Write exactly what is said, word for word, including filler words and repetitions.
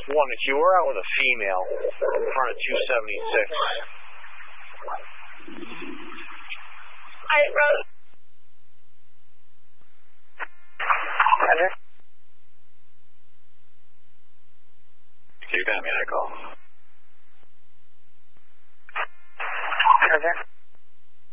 one, if you were out with a female in front of two seventy-six. I wrote. Roger. You got me, I call. Roger.